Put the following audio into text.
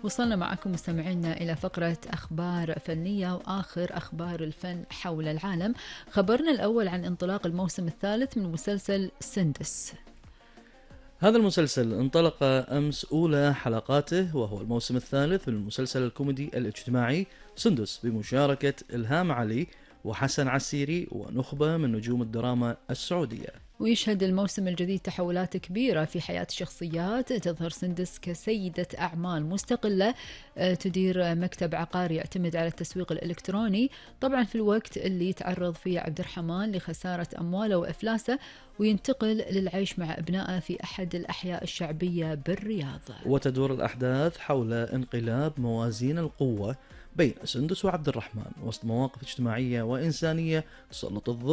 وصلنا معكم مستمعينا إلى فقرة أخبار فنية وآخر أخبار الفن حول العالم. خبرنا الأول عن انطلاق الموسم الثالث من مسلسل سندس. هذا المسلسل انطلق أمس أولى حلقاته، وهو الموسم الثالث من المسلسل الكوميدي الاجتماعي سندس، بمشاركة إلهام علي وحسن عسيري ونخبة من نجوم الدراما السعودية. ويشهد الموسم الجديد تحولات كبيرة في حياة الشخصيات. تظهر سندس كسيدة أعمال مستقلة تدير مكتب عقاري يعتمد على التسويق الإلكتروني، طبعا في الوقت اللي يتعرض فيه عبد الرحمن لخسارة أمواله وإفلاسه، وينتقل للعيش مع أبنائه في أحد الأحياء الشعبية بالرياض. وتدور الأحداث حول انقلاب موازين القوة بين سندس وعبد الرحمن وسط مواقف اجتماعية وإنسانية تسلط الضوء